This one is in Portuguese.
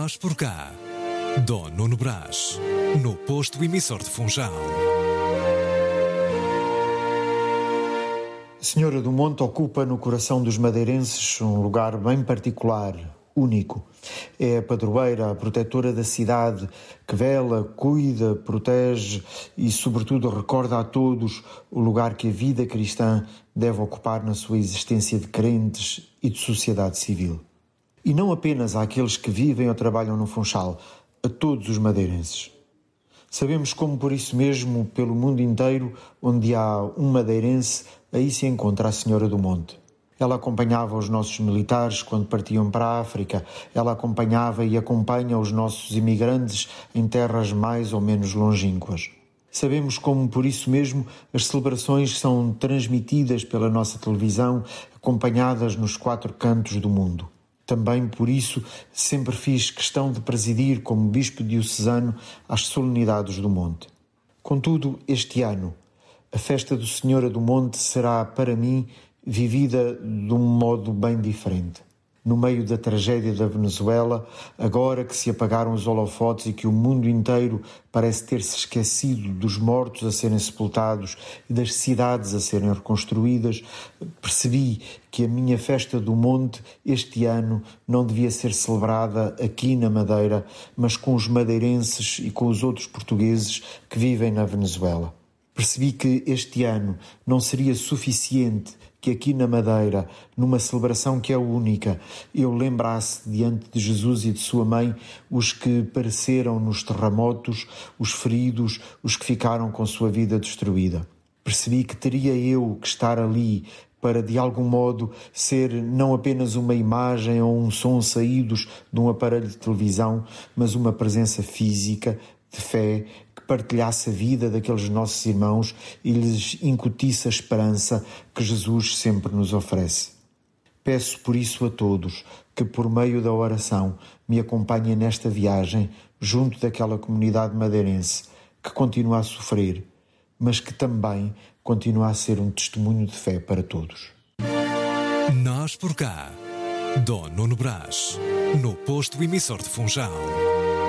Nós por cá. Dom Nuno Brás, no posto emissor de Funchal. A Senhora do Monte ocupa no coração dos madeirenses um lugar bem particular, único. É a padroeira, a protetora da cidade, que vela, cuida, protege e, sobretudo, recorda a todos o lugar que a vida cristã deve ocupar na sua existência de crentes e de sociedade civil. E não apenas àqueles que vivem ou trabalham no Funchal, a todos os madeirenses. Sabemos como, por isso mesmo, pelo mundo inteiro, onde há um madeirense, aí se encontra a Senhora do Monte. Ela acompanhava os nossos militares quando partiam para a África. Ela acompanhava e acompanha os nossos imigrantes em terras mais ou menos longínquas. Sabemos como, por isso mesmo, as celebrações são transmitidas pela nossa televisão, acompanhadas nos 4 cantos do mundo. Também por isso sempre fiz questão de presidir como bispo diocesano as solenidades do Monte. Contudo, este ano, a festa do Senhora do Monte será, para mim, vivida de um modo bem diferente. No meio da tragédia da Venezuela, agora que se apagaram os holofotes e que o mundo inteiro parece ter-se esquecido dos mortos a serem sepultados e das cidades a serem reconstruídas, percebi que a minha festa do Monte este ano não devia ser celebrada aqui na Madeira, mas com os madeirenses e com os outros portugueses que vivem na Venezuela. Percebi que este ano não seria suficiente que aqui na Madeira, numa celebração que é única, eu lembrasse diante de Jesus e de sua mãe os que pereceram nos terremotos, os feridos, os que ficaram com sua vida destruída. Percebi que teria eu que estar ali para, de algum modo, ser não apenas uma imagem ou um som saídos de um aparelho de televisão, mas uma presença física, de fé, que partilhasse a vida daqueles nossos irmãos e lhes incutisse a esperança que Jesus sempre nos oferece. Peço por isso a todos que, por meio da oração, me acompanhem nesta viagem junto daquela comunidade madeirense que continua a sofrer, mas que também continua a ser um testemunho de fé para todos. Nós por cá. Dom Nuno Brás, no posto emissor de Funchal.